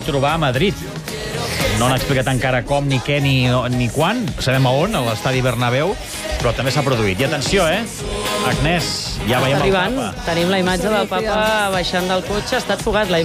trobar a Madrid. No han explicat encara com, ni què, ni quan. Sabem a on, a l'estadi Bernabéu, però també s'ha produït. I atenció, Agnès, ja veiem el Papa. Tenim la imatge del Papa baixant del cotxe. Ha estat fugat.